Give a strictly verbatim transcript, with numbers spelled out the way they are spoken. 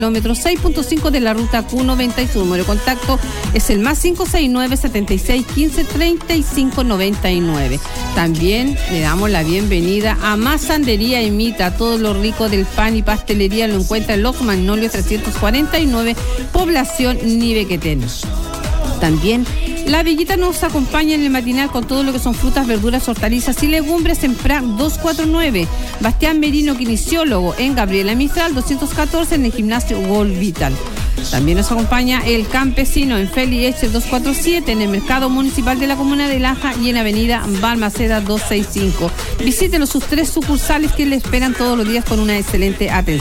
kilómetro seis punto cinco de la ruta Q noventa y seis. Su número de contacto es el más cinco seis nueve, setenta y seis, quince, treinta y cinco, noventa y nueve. También le damos la bienvenida a Masandería Imita. Todo lo rico del pan y pastelería lo encuentra en Los Magnolios trescientos cuarenta y nueve, población Nivequetén. También La Villita nos acompaña en el matinal con todo lo que son frutas, verduras, hortalizas y legumbres en Prat doscientos cuarenta y nueve. Bastián Merino, kinesiólogo, en Gabriela Mistral doscientos catorce, en el gimnasio Gol Vital. También nos acompaña El Campesino en Feli Eche doscientos cuarenta y siete, en el Mercado Municipal de la Comuna de Laja y en Avenida Balmaceda doscientos sesenta y cinco. Visítenos sus tres sucursales que le esperan todos los días con una excelente atención.